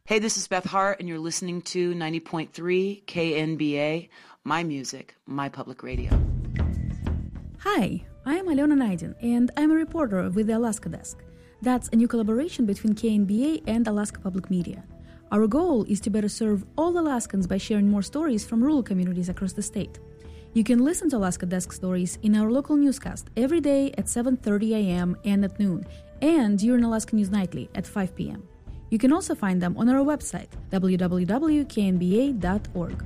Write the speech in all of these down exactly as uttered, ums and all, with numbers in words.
Hey, this is Beth Hart, and you're listening to ninety point three K N B A, my music, my public radio. Hi, I am Alena Naidin, and I'm a reporter with the Alaska Desk. That's a new collaboration between K N B A and Alaska Public Media. Our goal is to better serve all Alaskans by sharing more stories from rural communities across the state. You can listen to Alaska Desk stories in our local newscast every day at seven thirty a.m. and at noon, and during Alaska News Nightly at five p.m. You can also find them on our website, w w w dot k n b a dot org.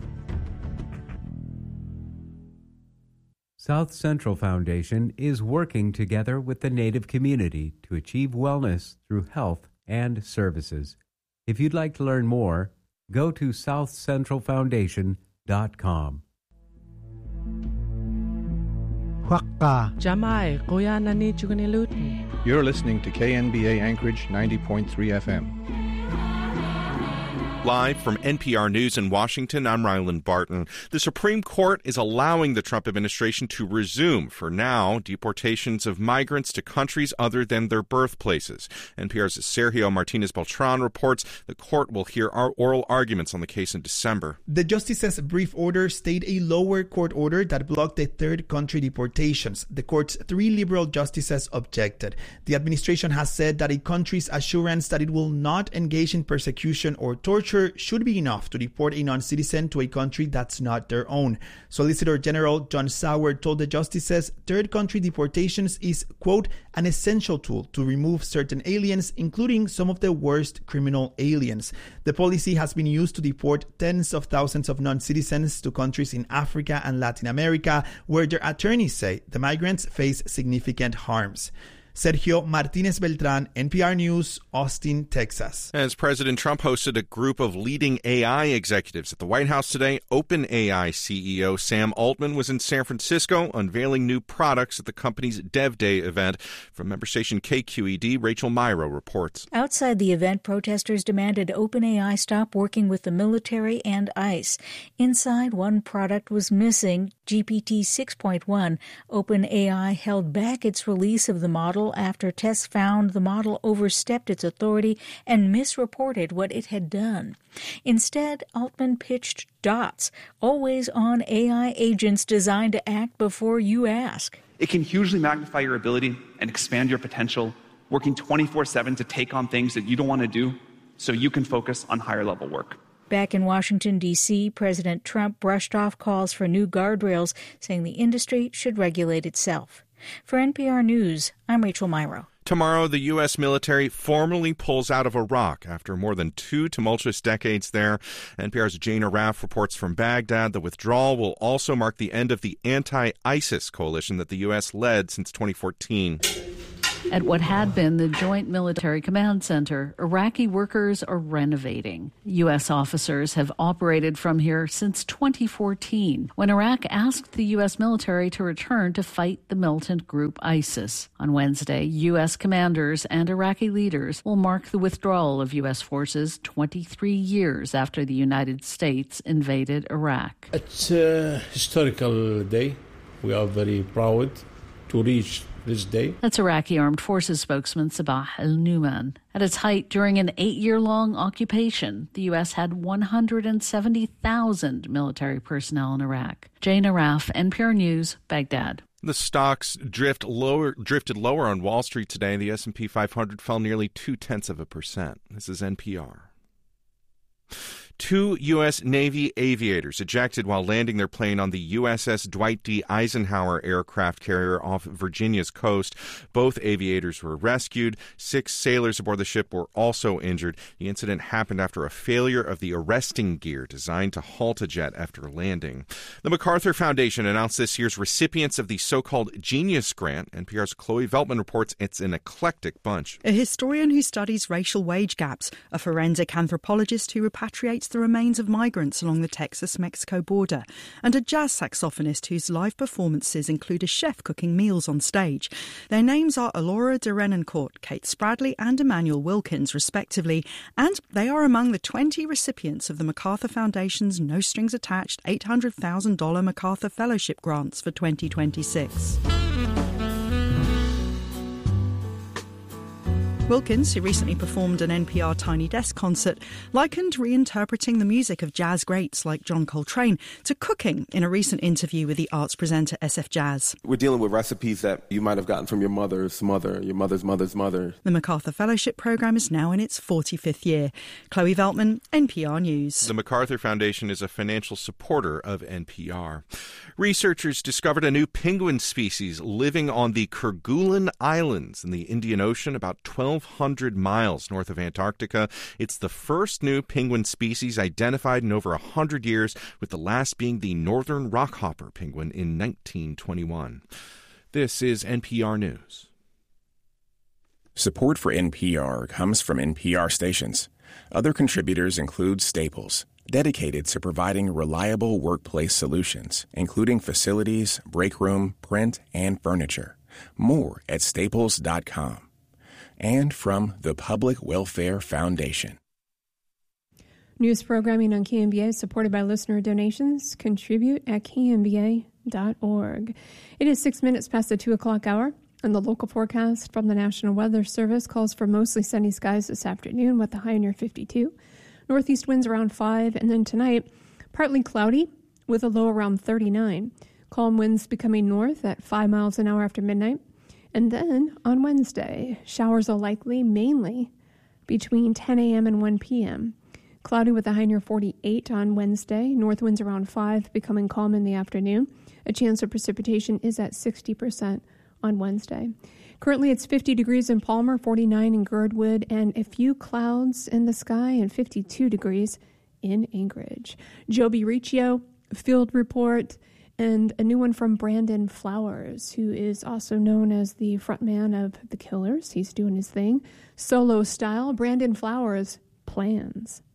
South Central Foundation is working together with the Native community to achieve wellness through health and services. If you'd like to learn more, go to south central foundation dot com. Jamai, Kuya Nani Chugunilutin. You're listening to K N B A Anchorage ninety point three F M. Live from N P R News in Washington, I'm Ryland Barton. The Supreme Court is allowing the Trump administration to resume, for now, deportations of migrants to countries other than their birthplaces. N P R's Sergio Martinez-Beltran reports the court will hear our oral arguments on the case in December. The justice's brief order stayed a lower court order that blocked the third country deportations. The court's three liberal justices objected. The administration has said that a country's assurance that it will not engage in persecution or torture should be enough to deport a non-citizen to a country that's not their own. Solicitor General John Sauer told the justices third country deportations is, quote, an essential tool to remove certain aliens, including some of the worst criminal aliens. The policy has been used to deport tens of thousands of non-citizens to countries in Africa and Latin America, where their attorneys say the migrants face significant harms. Sergio Martinez-Beltran, N P R News, Austin, Texas. As President Trump hosted a group of leading A I executives at the White House today, OpenAI C E O Sam Altman was in San Francisco unveiling new products at the company's Dev Day event. From member station K Q E D, Rachel Myrow reports. Outside the event, protesters demanded OpenAI stop working with the military and ICE. Inside, one product was missing, G P T six point one. OpenAI held back its release of the model after tests found the model overstepped its authority and misreported what it had done. Instead, Altman pitched DOTS, always-on A I agents designed to act before you ask. It can hugely magnify your ability and expand your potential, working twenty-four seven to take on things that you don't want to do so you can focus on higher-level work. Back in Washington, D C, President Trump brushed off calls for new guardrails, saying the industry should regulate itself. For N P R News, I'm Rachel Myrow. Tomorrow, the U S military formally pulls out of Iraq after more than two tumultuous decades there. N P R's Jane Arraf reports from Baghdad. The withdrawal will also mark the end of the anti-ISIS coalition that the U S led since twenty fourteen. At what had been the Joint Military Command Center, Iraqi workers are renovating. U S officers have operated from here since twenty fourteen, when Iraq asked the U S military to return to fight the militant group ISIS. On Wednesday, U S commanders and Iraqi leaders will mark the withdrawal of U S forces twenty-three years after the United States invaded Iraq. It's a historical day. We are very proud to reach this day. That's Iraqi Armed Forces spokesman Sabah al-Numan. At its height during an eight-year-long occupation, the U S had one hundred seventy thousand military personnel in Iraq. Jane Arraf, N P R News, Baghdad. The stocks drift lower, drifted lower on Wall Street today. The S and P five hundred fell nearly two-tenths of a percent. This is N P R. Two U S. Navy aviators ejected while landing their plane on the U S S Dwight D. Eisenhower aircraft carrier off Virginia's coast. Both aviators were rescued. Six sailors aboard the ship were also injured. The incident happened after a failure of the arresting gear designed to halt a jet after landing. The MacArthur Foundation announced this year's recipients of the so-called Genius Grant. N P R's Chloe Veltman reports it's an eclectic bunch. A historian who studies racial wage gaps, a forensic anthropologist who repatriates the remains of migrants along the Texas-Mexico border, and a jazz saxophonist whose live performances include a chef cooking meals on stage. Their names are Alora de Renancourt, Kate Spradley and Emmanuel Wilkins, respectively, and they are among the twenty recipients of the MacArthur Foundation's no-strings-attached eight hundred thousand dollars MacArthur Fellowship grants for twenty twenty-six. Wilkins, who recently performed an N P R Tiny Desk concert, likened reinterpreting the music of jazz greats like John Coltrane to cooking in a recent interview with the arts presenter S F Jazz. We're dealing with recipes that you might have gotten from your mother's mother, your mother's mother's mother. The MacArthur Fellowship Programme is now in its forty-fifth year. Chloe Veltman, N P R News. The MacArthur Foundation is a financial supporter of N P R. Researchers discovered a new penguin species living on the Kerguelen Islands in the Indian Ocean, about twelve hundred miles north of Antarctica. It's the first new penguin species identified in over one hundred years, with the last being the northern rockhopper penguin in nineteen twenty-one. This is N P R News. Support for N P R comes from N P R stations. Other contributors include Staples, dedicated to providing reliable workplace solutions, including facilities, break room, print, and furniture. More at staples dot com. And from the Public Welfare Foundation. News programming on K N B A is supported by listener donations. Contribute at K N B A dot org. It is six minutes past the two o'clock hour, and the local forecast from the National Weather Service calls for mostly sunny skies this afternoon with a high near fifty-two. Northeast winds around five, and then tonight, partly cloudy with a low around thirty-nine. Calm winds becoming north at five miles an hour after midnight. And then on Wednesday, showers are likely mainly between ten a.m. and one p.m. Cloudy with a high near forty-eight on Wednesday. North winds around five, becoming calm in the afternoon. A chance of precipitation is at sixty percent on Wednesday. Currently, it's fifty degrees in Palmer, forty-nine in Girdwood, and a few clouds in the sky, and fifty-two degrees in Anchorage. Joby Riccio, Field Report, and a new one from Brandon Flowers, who is also known as the frontman of The Killers. He's doing his thing. Solo style, Brandon Flowers, Plans.